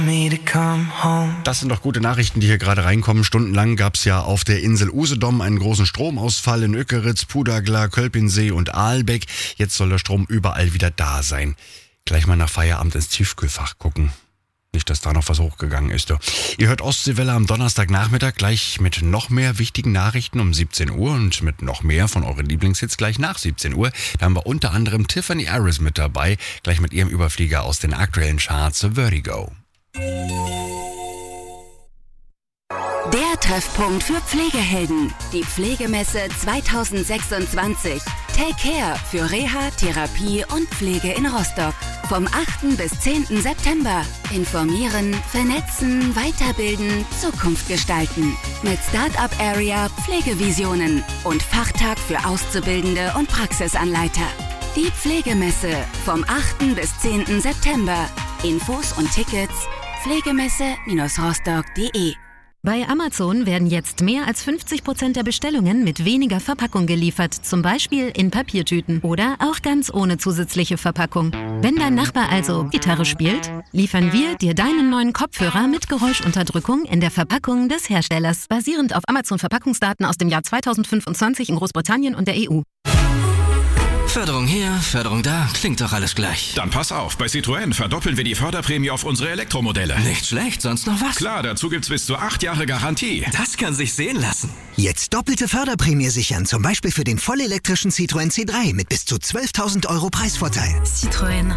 Das sind doch gute Nachrichten, die hier gerade reinkommen. Stundenlang gab es ja auf der Insel Usedom einen großen Stromausfall in Ökeritz, Pudagla, Kölpinsee und Aalbeck. Jetzt soll der Strom überall wieder da sein. Gleich mal nach Feierabend ins Tiefkühlfach gucken. Nicht, dass da noch was hochgegangen ist. Ihr hört Ostseewelle am Donnerstagnachmittag gleich mit noch mehr wichtigen Nachrichten um 17 Uhr und mit noch mehr von euren Lieblingshits gleich nach 17 Uhr. Da haben wir unter anderem Tiffany Harris mit dabei, gleich mit ihrem Überflieger aus den aktuellen Charts Vertigo. Der Treffpunkt für Pflegehelden. Die Pflegemesse 2026. Take Care für Reha, Therapie und Pflege in Rostock. Vom 8. bis 10. September. Informieren, vernetzen, weiterbilden, Zukunft gestalten. Mit Start-up Area Pflegevisionen und Fachtag für Auszubildende und Praxisanleiter. Die Pflegemesse vom 8. bis 10. September. Infos und Tickets pflegemesse-rostock.de. Bei Amazon werden jetzt mehr als 50% der Bestellungen mit weniger Verpackung geliefert, zum Beispiel in Papiertüten oder auch ganz ohne zusätzliche Verpackung. Wenn dein Nachbar also Gitarre spielt, liefern wir dir deinen neuen Kopfhörer mit Geräuschunterdrückung in der Verpackung des Herstellers, basierend auf Amazon-Verpackungsdaten aus dem Jahr 2025 in Großbritannien und der EU. Förderung hier, Förderung da, klingt doch alles gleich. Dann pass auf, bei Citroën verdoppeln wir die Förderprämie auf unsere Elektromodelle. Nicht schlecht, sonst noch was? Klar, dazu gibt's bis zu 8 Jahre Garantie. Das kann sich sehen lassen. Jetzt doppelte Förderprämie sichern, zum Beispiel für den vollelektrischen Citroën C3 mit bis zu 12.000 € Preisvorteil. Citroën.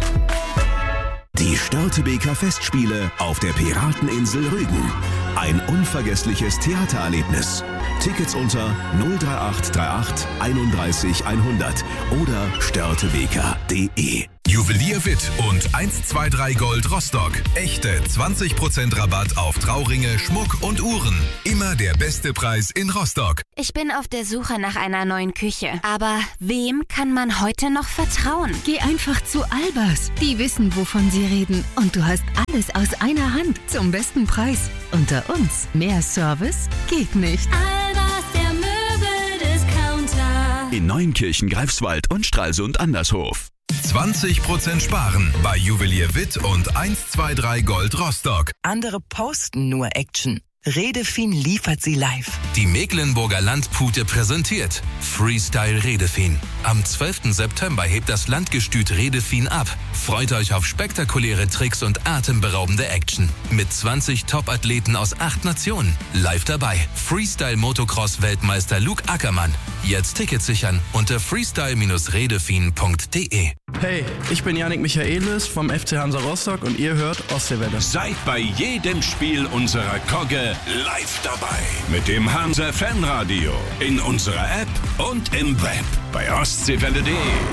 Die Störtebeker Festspiele auf der Pirateninsel Rügen. Ein unvergessliches Theatererlebnis. Tickets unter 03838 31 100 oder störtebeker.de. Juwelier Witt und 123 Gold Rostock. Echte 20% Rabatt auf Trauringe, Schmuck und Uhren. Immer der beste Preis in Rostock. Ich bin auf der Suche nach einer neuen Küche. Aber wem kann man heute noch vertrauen? Geh einfach zu Albers. Die wissen, wovon sie reden. Und du hast alles aus einer Hand zum besten Preis. Unter uns. Mehr Service geht nicht. Albers, der Möbeldiscounter. In Neuenkirchen, Greifswald und Stralsund Andershof. 20% sparen bei Juwelier Witt und 123 Gold Rostock. Andere posten nur Action. Redefin liefert sie live. Die Mecklenburger Landpute präsentiert Freestyle Redefin. Am 12. September hebt das Landgestüt Redefin ab. Freut euch auf spektakuläre Tricks und atemberaubende Action. Mit 20 Top-Athleten aus 8 Nationen. Live dabei Freestyle-Motocross-Weltmeister Luke Ackermann. Jetzt Tickets sichern unter freestyle-redefin.de. Hey, ich bin Yannick Michaelis vom FC Hansa Rostock und ihr hört Ostseewelle. Seid bei jedem Spiel unserer Kogge live dabei. Mit dem Hansa Fanradio, in unserer App und im Web bei ostseewelle.de.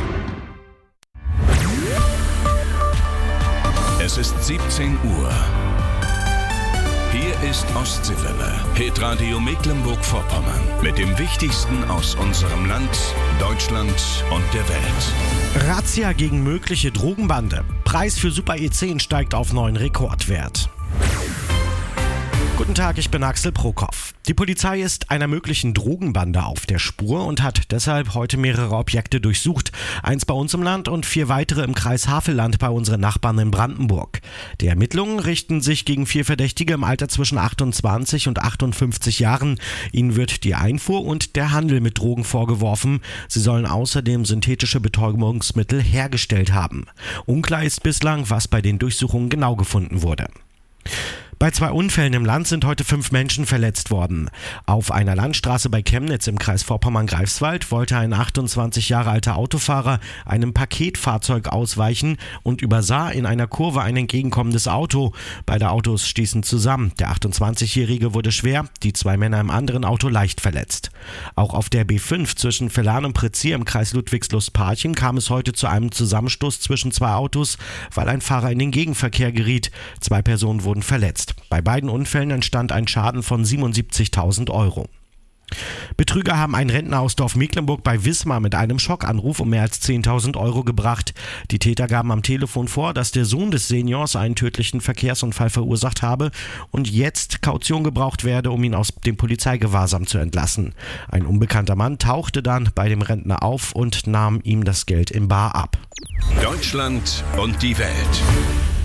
Es ist 17 Uhr. Hier ist Ostseewelle, Hitradio Mecklenburg-Vorpommern. Mit dem Wichtigsten aus unserem Land, Deutschland und der Welt. Razzia gegen mögliche Drogenbande. Preis für Super E10 steigt auf neuen Rekordwert. Guten Tag, ich bin Axel Prokop. Die Polizei ist einer möglichen Drogenbande auf der Spur und hat deshalb heute mehrere Objekte durchsucht. 1 bei uns im Land und 4 weitere im Kreis Havelland bei unseren Nachbarn in Brandenburg. Die Ermittlungen richten sich gegen 4 Verdächtige im Alter zwischen 28 und 58 Jahren. Ihnen wird die Einfuhr und der Handel mit Drogen vorgeworfen. Sie sollen außerdem synthetische Betäubungsmittel hergestellt haben. Unklar ist bislang, was bei den Durchsuchungen genau gefunden wurde. Bei 2 Unfällen im Land sind heute 5 Menschen verletzt worden. Auf einer Landstraße bei Chemnitz im Kreis Vorpommern-Greifswald wollte ein 28 Jahre alter Autofahrer einem Paketfahrzeug ausweichen und übersah in einer Kurve ein entgegenkommendes Auto. Beide Autos stießen zusammen. Der 28-Jährige wurde schwer, die 2 Männer im anderen Auto leicht verletzt. Auch auf der B5 zwischen Villern und Prezier im Kreis Ludwigslust-Parchim kam es heute zu einem Zusammenstoß zwischen 2 Autos, weil ein Fahrer in den Gegenverkehr geriet. 2 Personen wurden verletzt. Bei beiden Unfällen entstand ein Schaden von 77.000 €. Betrüger haben einen Rentner aus Dorf Mecklenburg bei Wismar mit einem Schockanruf um mehr als 10.000 € gebracht. Die Täter gaben am Telefon vor, dass der Sohn des Seniors einen tödlichen Verkehrsunfall verursacht habe und jetzt Kaution gebraucht werde, um ihn aus dem Polizeigewahrsam zu entlassen. Ein unbekannter Mann tauchte dann bei dem Rentner auf und nahm ihm das Geld in bar ab. Deutschland und die Welt.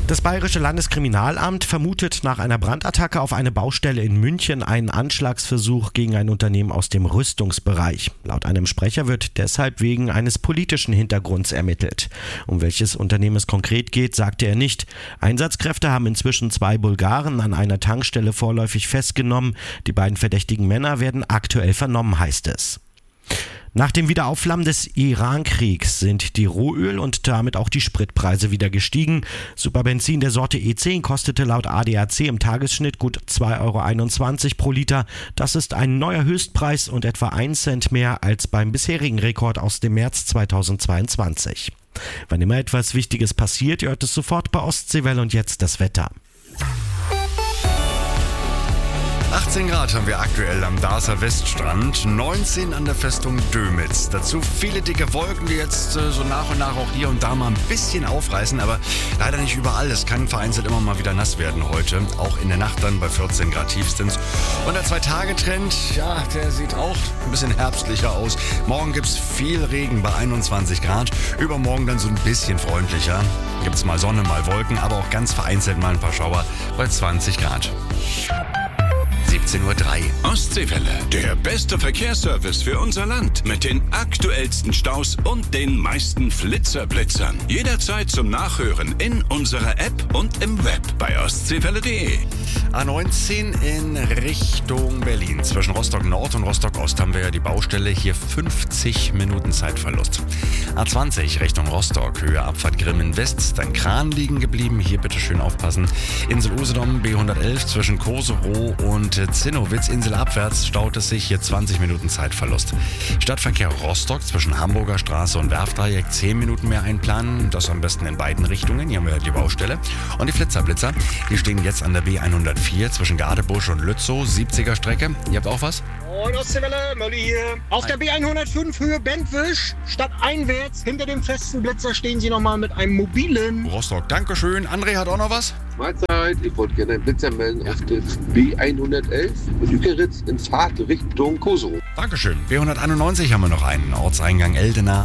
Das Bayerische Landeskriminalamt vermutet nach einer Brandattacke auf eine Baustelle in München einen Anschlagsversuch gegen ein Unternehmen aus dem Rüstungsbereich. Laut einem Sprecher wird deshalb wegen eines politischen Hintergrunds ermittelt. Um welches Unternehmen es konkret geht, sagte er nicht. Einsatzkräfte haben inzwischen 2 Bulgaren an einer Tankstelle vorläufig festgenommen. Die beiden verdächtigen Männer werden aktuell vernommen, heißt es. Nach dem Wiederaufflammen des Iran-Kriegs sind die Rohöl- und damit auch die Spritpreise wieder gestiegen. Superbenzin der Sorte E10 kostete laut ADAC im Tagesschnitt gut 2,21 € pro Liter. Das ist ein neuer Höchstpreis und etwa 1 Cent mehr als beim bisherigen Rekord aus dem März 2022. Wann immer etwas Wichtiges passiert, ihr hört es sofort bei Ostseewelle und jetzt das Wetter. 18 Grad haben wir aktuell am Darßer Weststrand, 19 an der Festung Dömitz. Dazu viele dicke Wolken, die jetzt so nach und nach auch hier und da mal ein bisschen aufreißen, aber leider nicht überall. Es kann vereinzelt immer mal wieder nass werden heute, auch in der Nacht dann bei 14 Grad tiefstens. Und der 2-Tage-Trend, ja, der sieht auch ein bisschen herbstlicher aus. Morgen gibt's viel Regen bei 21 Grad, übermorgen dann so ein bisschen freundlicher. Gibt's mal Sonne, mal Wolken, aber auch ganz vereinzelt mal ein paar Schauer bei 20 Grad. 17:03 Uhr. Ostseewelle, der beste Verkehrsservice für unser Land. Mit den aktuellsten Staus und den meisten Flitzerblitzern. Jederzeit zum Nachhören in unserer App und im Web bei ostseewelle.de. A19 in Richtung Berlin. Zwischen Rostock Nord und Rostock Ost haben wir ja die Baustelle. Hier 50 Minuten Zeitverlust. A20 Richtung Rostock, Höhe Abfahrt Grimmen West. Dann Kran liegen geblieben. Hier bitte schön aufpassen. Insel Usedom B111 zwischen Koserow und Zinnowitz. Insel abwärts staut es sich. Hier 20 Minuten Zeitverlust. Stadtverkehr Rostock zwischen Hamburger Straße und Werftdreieck 10 Minuten mehr einplanen. Das am besten in beiden Richtungen. Hier haben wir die Baustelle. Und die Flitzerblitzer, die stehen jetzt an der B104 zwischen Gardebusch und Lützow, 70er Strecke. Ihr habt auch was? Moin Ostseewelle, Mölli hier. Auf der B105 Höhe Bentwisch, stadteinwärts, hinter dem festen Blitzer stehen Sie nochmal mit einem mobilen. Rostock, Dankeschön. André hat auch noch was? Mahlzeit, ich wollte gerne einen Blitzer melden auf der B111 und Ückeritz in Fahrt Richtung Koserow. Dankeschön. B191 haben wir noch einen. Ortseingang Eldena